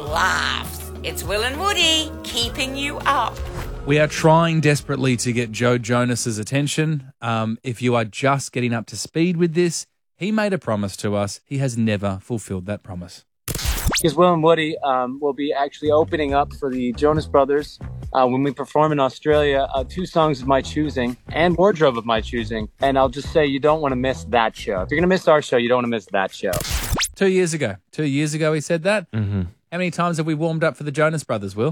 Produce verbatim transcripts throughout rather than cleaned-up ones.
laughs. It's Will and Woody keeping you up. We are trying desperately to get Joe Jonas's attention. Um, if you are just getting up to speed with this, he made a promise to us. He has never fulfilled that promise. Because Will and Woody um, will be actually opening up for the Jonas Brothers uh, when we perform in Australia, uh, two songs of my choosing and wardrobe of my choosing. And I'll just say you don't want to miss that show. If you're going to miss our show, you don't want to miss that show. Two years ago. Two years ago he said that. Mm-hmm. How many times have we warmed up for the Jonas Brothers, Will?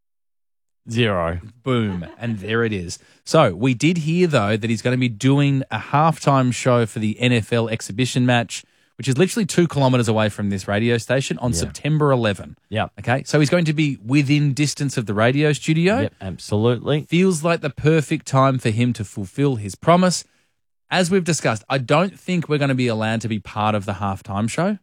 Zero. Boom. And there it is. So we did hear, though, that he's going to be doing a halftime show for the N F L exhibition match, which is literally two kilometres away from this radio station, on Yeah. September eleventh. Yeah. Okay, so he's going to be within distance of the radio studio. Yep, absolutely. Feels like the perfect time for him to fulfill his promise. As we've discussed, I don't think we're going to be allowed to be part of the halftime show.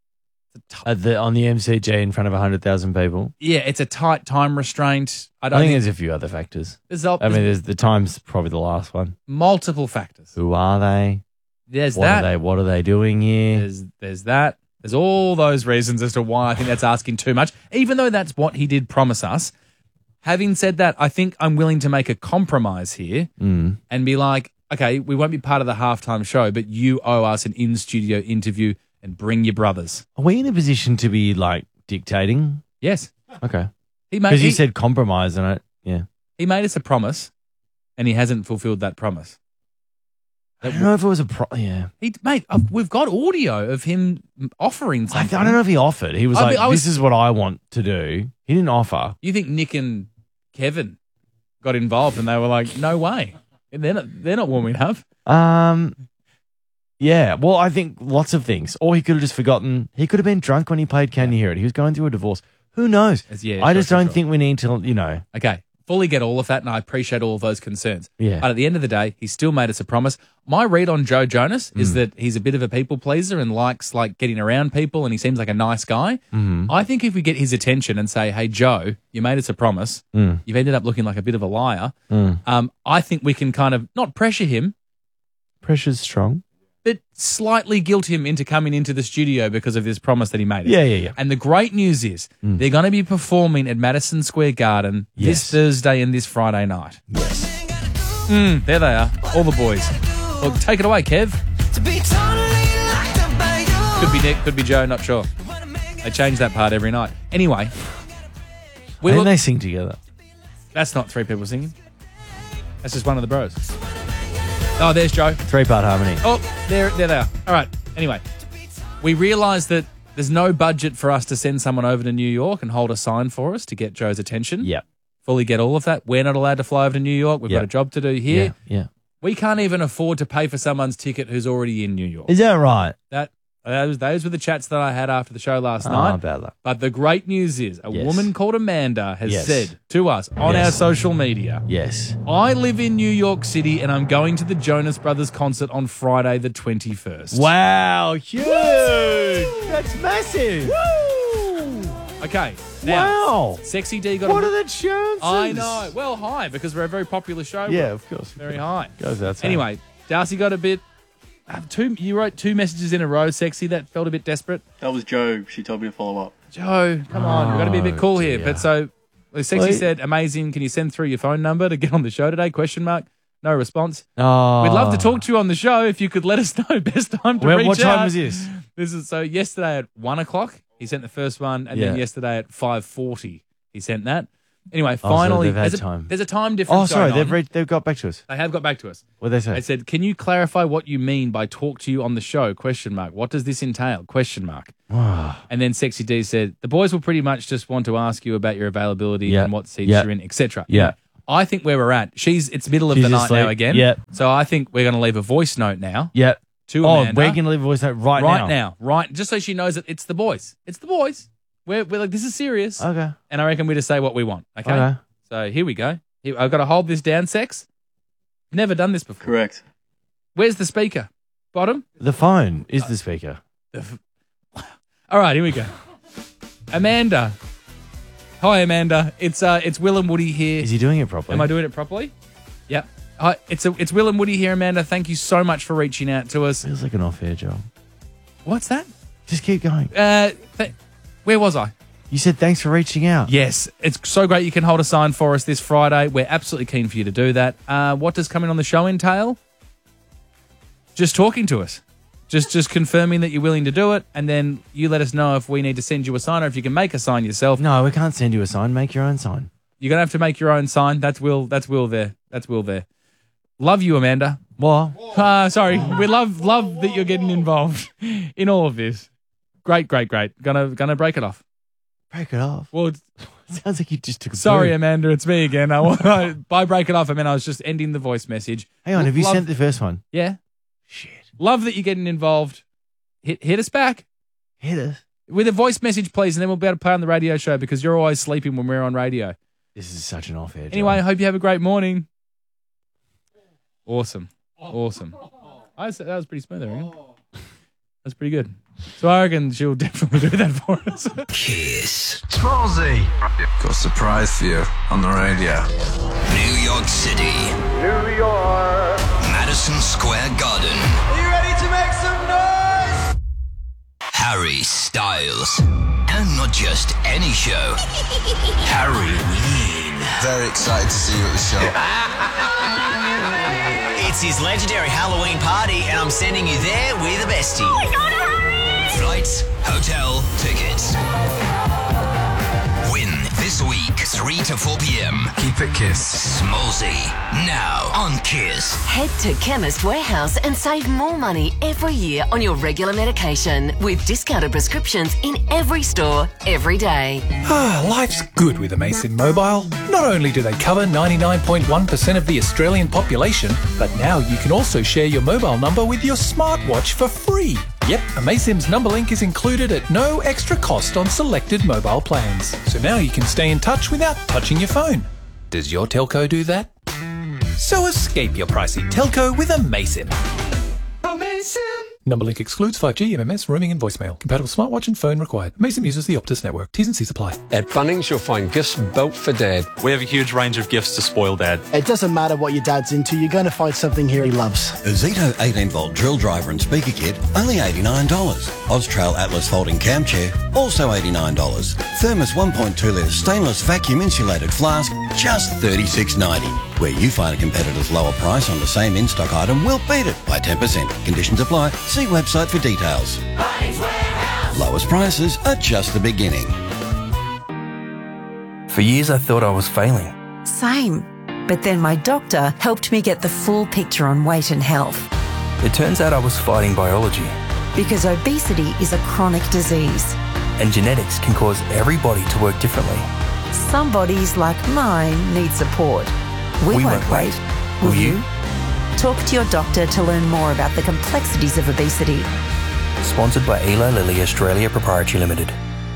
At the, on the M C G in front of one hundred thousand people. Yeah, it's a tight time restraint. I I, don't think, think, there's a few other factors. there's, al- I mean, there's there's the time's probably the last one. multiple factors. Who are they? There's What that. are they? What are they doing here? There's there's that. There's all those reasons as to why I think that's asking too much, even though that's what he did promise us. Having said that, I think I'm willing to make a compromise here Mm. and be like, okay, we won't be part of the halftime show, but you owe us an in-studio interview and bring your brothers. Are we in a position to be like dictating? Yes. Okay. He made, Because you he, said compromise and I, yeah. he made us a promise and he hasn't fulfilled that promise. I don't know if it was a pro. Yeah. He, mate, I've, we've got audio of him offering I, I something. don't know if he offered. He was I like, mean, I was- this is what I want to do. He didn't offer. You think Nick and Kevin got involved and they were like, no way. And they're not, they're not warming up. Um, yeah. Well, I think lots of things. Or he could have just forgotten. He could have been drunk when he played Can You Hear It? He was going through a divorce. Who knows? It's- yeah, I sure, just sure, don't sure. think we need to, you know. Okay, fully get all of that, and I appreciate all of those concerns. Yeah. But at the end of the day, he still made us a promise. My read on Joe Jonas Mm. is that he's a bit of a people pleaser and likes like getting around people, and he seems like a nice guy. Mm-hmm. I think if we get his attention and say, "Hey, Joe, you made us a promise. Mm. You've ended up looking like a bit of a liar," Mm. um, I think we can kind of not pressure him, Pressure's strong. but slightly guilt him into coming into the studio because of this promise that he made us. Yeah, yeah, yeah. And the great news is they're going to be performing at Madison Square Garden this Yes. Thursday and this Friday night. Yes. Mm, there they are, all the boys. Well, take it away, Kev. Could be Nick, could be Joe, not sure. They change that part every night. Anyway, we I think look, they sing together. that's not three people singing. That's just one of the bros. Oh, there's Joe. Three-part harmony. Oh, there, there they are. All right. Anyway, we realised that there's no budget for us to send someone over to New York and hold a sign for us to get Joe's attention. Yep. Fully get all of that. We're not allowed to fly over to New York. We've Yep. got a job to do here. Yeah, yeah. We can't even afford to pay for someone's ticket who's already in New York. Is that right? That those, those were the chats that I had after the show last Oh, night. bad luck. But the great news is a Yes. woman called Amanda has Yes. said to us on Yes. our social media, Yes. I live in New York City and I'm going to the Jonas Brothers concert on Friday the twenty-first. Wow, huge! That's massive! Okay. Now, Wow! Sexy D got What a are the chances? I know. Well, high because we're a very popular show. Yeah, of course. Very high. Goes outside. Anyway, Darcy got a bit. Uh, two. You wrote two messages in a row, Sexy. That felt a bit desperate. That was Joe. She told me to follow up. Joe, come on. We've got to be a bit cool Oh, here. dear. But so, well, Sexy Well, said, amazing. Can you send through your phone number to get on the show today? Question mark. No response. Oh. We'd love to talk to you on the show if you could let us know best time to Well, reach what time out. was this? This is so yesterday at one o'clock. He sent the first one, and then Yeah. yesterday at five forty, he sent that. Anyway, so finally, they've had there's, a, time. there's a time difference. Oh, sorry. going They've on. read, they've got back to us. They have got back to us. What did they say? They said, "Can you clarify what you mean by talk to you on the show?" Question mark. What does this entail? Question mark. And then Sexy D said, "The boys will pretty much just want to ask you about your availability Yeah. and what seats Yeah. you're in, et cetera" Yeah. I think where we're at. She's it's middle of She's the night asleep. now again. Yeah. So I think we're going to leave a voice note now Yeah. to Oh, Amanda. we're going to leave a voice note right, right now. now, right, just so she knows that it's the boys. It's the boys. We're, we're like, this is serious. Okay. And I reckon we just say what we want. Okay. Okay. So here we go. Here, I've got to hold this down, Sex. Never done this before. Correct. Where's the speaker? Bottom? The phone is the speaker. All right, here we go. Amanda. Hi, Amanda. It's uh, it's Will and Woody here. Is he doing it properly? Am I doing it properly? Yep. Hi, it's a, it's Will and Woody here, Amanda. Thank you so much for reaching out to us. Feels like an off-air job. What's that? Just keep going. Uh, th- where was I? You said thanks for reaching out. Yes, it's so great you can hold a sign for us this Friday. We're absolutely keen for you to do that. Uh, what does coming on the show entail? Just talking to us. Just just confirming that you're willing to do it, and then you let us know if we need to send you a sign or if you can make a sign yourself. No, we can't send you a sign. Make your own sign. You're going to have to make your own sign. That's Will. That's Will there. That's Will there. Love you, Amanda. What? Uh, sorry. We love love that you're getting involved in all of this. Great, great, great. Gonna gonna break it off. Break it off. Well, it's, sounds like you just took a sorry, poo. Amanda. It's me again. I, I, by break it off, I mean I was just ending the voice message. Hang on. Have you Love- sent the first one? Yeah. Shit. Love that you're getting involved. Hit hit us back Hit us. with a voice message, please, and then we'll be able to play on the radio show because you're always sleeping when we're on radio. This is such an off-air job. Anyway, I hope you have a great morning. Awesome. Awesome. I was, that was pretty smooth, I reckon. That's pretty good. So I reckon she'll definitely do that for us. Kiss. Twilsy. Got a surprise for you on the radio. New York City. New York. Madison Square Garden. Are you ready to make some noise? Harry Styles. And not just any show. Harry Ween. Very excited to see you at the show. It's his legendary Halloween party, and I'm sending you there with a bestie. Oh my God, hurry! Flights, hotel, tickets. Win this week, three to four p.m. Keep it Kiss. Smallsy. Now on Kiss. Head to Chemist Warehouse and save more money every year on your regular medication with discounted prescriptions in every store, every day. Ah, life's good with Amazon Mobile. Not only do they cover ninety-nine point one percent of the Australian population, but now you can also share your mobile number with your smartwatch for free. Yep, Amaysim's number link is included at no extra cost on selected mobile plans. So now you can stay in touch without touching your phone. Does your telco do that? So escape your pricey telco with Amaysim. Amaysim! Number link excludes five G, M M S, roaming and voicemail. Compatible smartwatch and phone required. Amaysim uses the Optus network. T's and C's apply. At Bunnings, you'll find gifts built for Dad. We have a huge range of gifts to spoil Dad. It doesn't matter what your dad's into, you're going to find something here he loves. A Zito eighteen volt drill driver and speaker kit, only eighty-nine dollars. Austrail Atlas folding cam chair, also eighty-nine dollars. Thermos one point two litre stainless vacuum insulated flask, just thirty-six ninety. Where you find a competitor's lower price on the same in-stock item, we'll beat it by ten percent. Conditions apply. See website for details. Lowest prices are just the beginning. For years I thought I was failing. Same. But then my doctor helped me get the full picture on weight and health. It turns out I was fighting biology. Because obesity is a chronic disease. And genetics can cause every body to work differently. Some bodies, like mine, need support. We, we won't, won't wait. wait. Will, Will you? you? Talk to your doctor to learn more about the complexities of obesity. Sponsored by Eli Lilly Australia Proprietary Limited.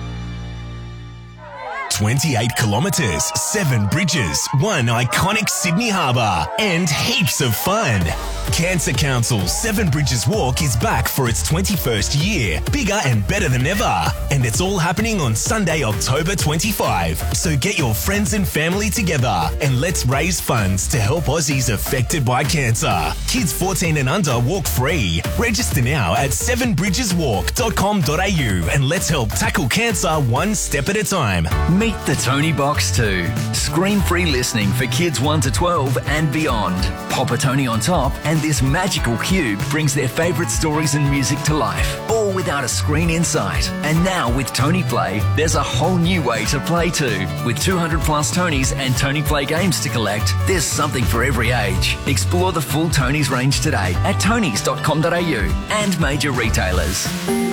twenty-eight kilometres, seven bridges, one iconic Sydney Harbour, and heaps of fun. Cancer Council's Seven Bridges Walk is back for its twenty-first year, bigger and better than ever. And it's all happening on Sunday, October twenty-fifth. So get your friends and family together and let's raise funds to help Aussies affected by cancer. Kids fourteen and under walk free. Register now at seven bridges walk dot com dot a u and let's help tackle cancer one step at a time. Meet the Tony Box two. Screen-free listening for kids one to twelve and beyond. Pop a Tony on top and this magical cube brings their favourite stories and music to life, all without a screen in sight. And now with Tony Play, there's a whole new way to play too. With two hundred plus Tonys and Tony Play games to collect, there's something for every age. Explore the full Tonys range today at tonys dot com dot a u and major retailers.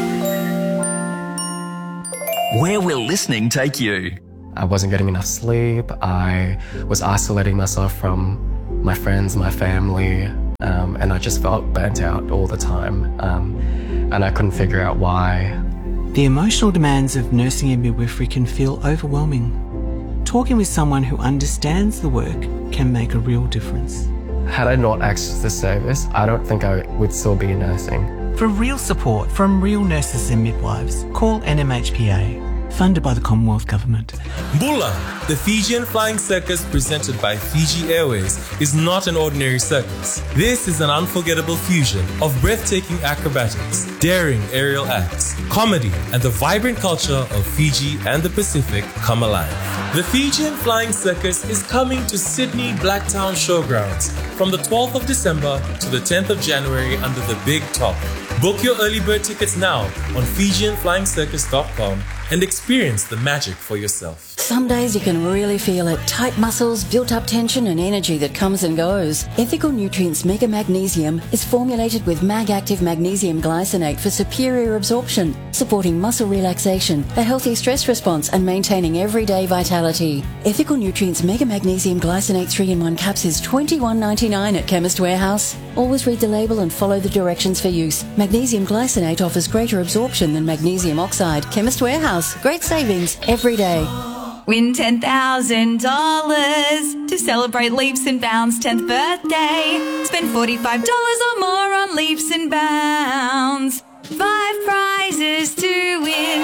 Where will listening take you? I wasn't getting enough sleep. I was isolating myself from my friends, my family, um, and I just felt burnt out all the time. Um, and I couldn't figure out why. The emotional demands of nursing and midwifery can feel overwhelming. Talking with someone who understands the work can make a real difference. Had I not accessed this service, I don't think I would still be nursing. For real support from real nurses and midwives, call N M H P A funded by the Commonwealth Government. Bula, the Fijian Flying Circus presented by Fiji Airways, is not an ordinary circus. This is an unforgettable fusion of breathtaking acrobatics, daring aerial acts, comedy, and the vibrant culture of Fiji and the Pacific come alive. The Fijian Flying Circus is coming to Sydney Blacktown Showgrounds from the twelfth of December to the tenth of January under the Big Top. Book your early bird tickets now on Fijian Flying Circus dot com and experience the magic for yourself. Some days you can really feel it. Tight muscles, built-up tension and energy that comes and goes. Ethical Nutrients Mega Magnesium is formulated with Mag-Active Magnesium Glycinate for superior absorption, supporting muscle relaxation, a healthy stress response and maintaining everyday vitality. Ethical Nutrients Mega Magnesium Glycinate three in one caps is twenty-one ninety-nine at Chemist Warehouse. Always read the label and follow the directions for use. Magnesium Glycinate offers greater absorption than magnesium oxide. Chemist Warehouse. Great savings every day. Win ten thousand dollars to celebrate Leaps and Bounds' tenth birthday. Spend forty-five dollars or more on Leaps and Bounds. Five prizes to win.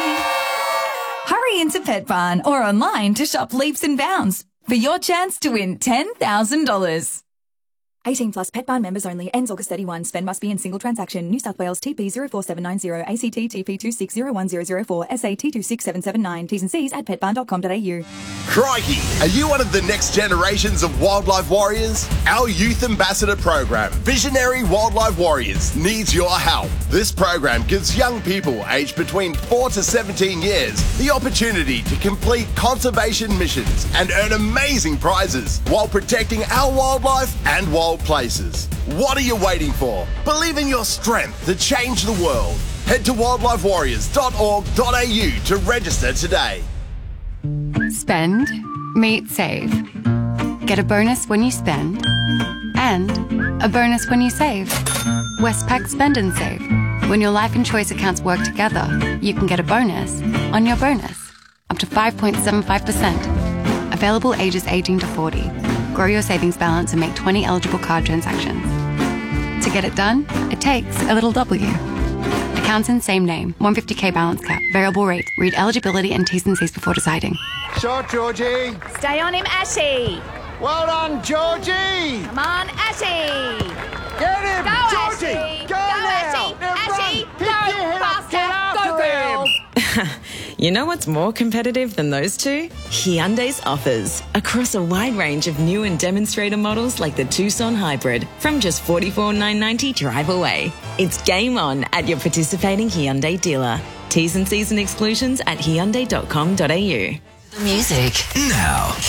Hurry into Pet Barn or online to shop Leaps and Bounds for your chance to win ten thousand dollars. eighteen plus Pet Barn members only. Ends August thirty-first. Spend must be in single transaction. New South Wales T P zero four seven nine zero, A C T T P two six zero one zero zero four, S A T two six seven seven nine. T's and C's at pet barn dot com dot a u. Crikey! Are you one of the next generations of wildlife warriors? Our youth ambassador program, Visionary Wildlife Warriors, needs your help. This program gives young people aged between four to seventeen years the opportunity to complete conservation missions and earn amazing prizes while protecting our wildlife and wild places. What are you waiting for? Believe in your strength to change the world. Head to wildlife warriors dot org dot a u to register today. Spend, meet, save. Get a bonus when you spend and a bonus when you save. Westpac Spend and Save. When your life and choice accounts work together, you can get a bonus on your bonus. Up to five point seven five percent. Available ages eighteen to forty. Grow your savings balance and make twenty eligible card transactions. To get it done, it takes a little W. Accounts in same name, one hundred fifty k balance cap, variable rate. Read eligibility and T's and C's before deciding. Shot, Georgie. Stay on him, Ashy. Well done, Georgie. Come on, Ashy. Get him, Go, Georgie. Ashy. Go, Go, now. Ashy. Now Ashy, run. go Pick your head up. Get faster. after Go, girl. him. You know what's more competitive than those two? Hyundai's offers. Across a wide range of new and demonstrator models like the Tucson Hybrid from just forty-four thousand nine hundred ninety dollars drive away. It's game on at your participating Hyundai dealer. T's and C's and exclusions at hyundai dot com dot a u. Music. Now.